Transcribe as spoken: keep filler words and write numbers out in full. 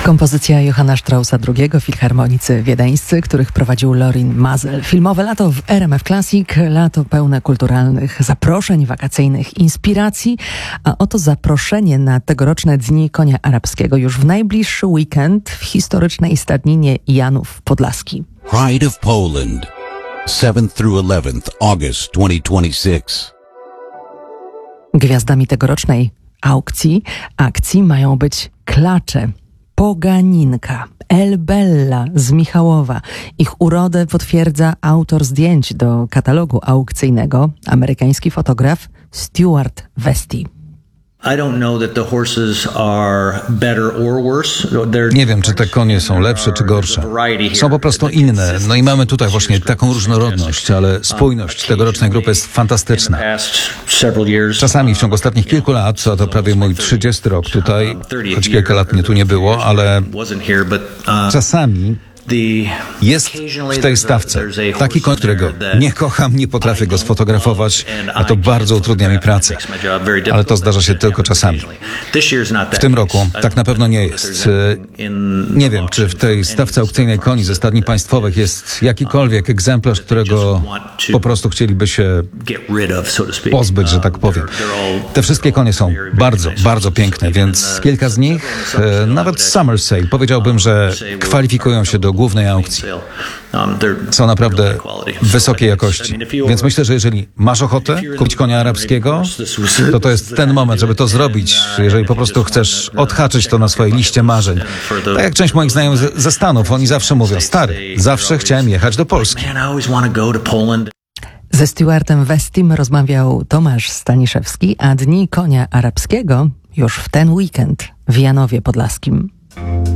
Kompozycja Johanna Straussa drugiego, filharmonicy wiedeńscy, których prowadził Lorin Maazel. Filmowe lato w R M F Classic, lato pełne kulturalnych zaproszeń, wakacyjnych inspiracji, a oto zaproszenie na tegoroczne Dni Konia Arabskiego już w najbliższy weekend w historycznej stadninie Janów Podlaski. Pride of Poland, seventh through eleventh August twenty twenty-six. Gwiazdami tegorocznej aukcji, akcji mają być klacze. Poganinka, El Bella z Michałowa. Ich urodę potwierdza autor zdjęć do katalogu aukcyjnego, amerykański fotograf Stuart Vesti. Nie wiem, czy te konie są lepsze czy gorsze. Są po prostu inne. No i mamy tutaj właśnie taką różnorodność, ale spójność tegorocznej grupy jest fantastyczna. Czasami w ciągu ostatnich kilku lat, a to prawie mój trzydziesty rok tutaj, choć kilka lat mnie tu nie było, ale czasami jest w tej stawce taki koń, którego nie kocham, nie potrafię go sfotografować, a to bardzo utrudnia mi pracę. Ale to zdarza się tylko czasami. W tym roku tak na pewno nie jest. Nie wiem, czy w tej stawce aukcyjnej koni ze stadni państwowych jest jakikolwiek egzemplarz, którego po prostu chcieliby się pozbyć, że tak powiem. Te wszystkie konie są bardzo, bardzo piękne, więc kilka z nich, nawet Summer Sale, powiedziałbym, że kwalifikują się do głównej aukcji. Są naprawdę wysokiej jakości. Więc myślę, że jeżeli masz ochotę kupić konia arabskiego, to to jest ten moment, żeby to zrobić, jeżeli po prostu chcesz odhaczyć to na swojej liście marzeń. Tak jak część moich znajomych ze, ze Stanów, oni zawsze mówią: stary, zawsze chciałem jechać do Polski. Ze Stuartem Vestim rozmawiał Tomasz Staniszewski, a Dni Konia Arabskiego już w ten weekend w Janowie Podlaskim.